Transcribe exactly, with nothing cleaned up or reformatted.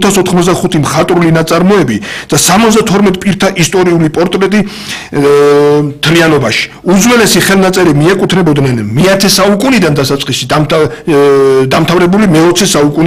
ოთხას ოთხმოცდახუთი მხატვრული ნაწარმოები და სამოცდათორმეტ პირთა ისტორიული პორტრეტი მთლიანობაში. უძველესი ხელნაწერი მიეკუთვნებოდნენ მეათე საუკუნიდან დასაწყისი დამთავრებული მეოცე საუკუნის